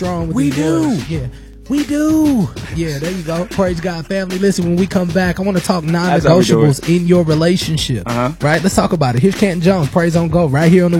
strong with We these do. words. Yeah. We do. Yeah, there you go. Praise God, family. Listen, when we come back, I want to talk non-negotiables in your relationship. Right? Let's talk about it. Here's Canton Jones, Praise on Go, right here on the